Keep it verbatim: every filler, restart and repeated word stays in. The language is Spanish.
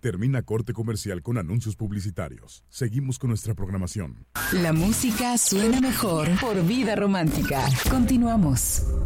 Termina corte comercial con anuncios publicitarios. Seguimos con nuestra programación. La música suena mejor por Vida Romántica. Continuamos.